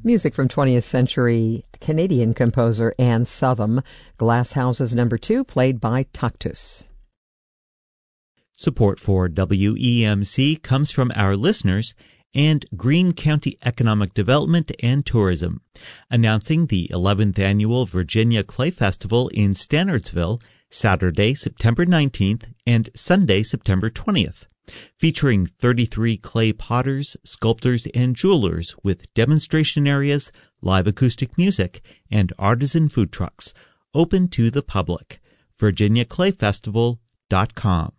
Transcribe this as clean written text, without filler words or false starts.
Music from 20th century Canadian composer Anne Southam. Glass Houses No. 2, played by Taktus. Support for WEMC comes from our listeners and Greene County Economic Development and Tourism, announcing the 11th Annual Virginia Clay Festival in Stanardsville, Saturday, September 19th and Sunday, September 20th. Featuring 33 clay potters, sculptors, and jewelers with demonstration areas, live acoustic music, and artisan food trucks, open to the public. VirginiaClayFestival.com.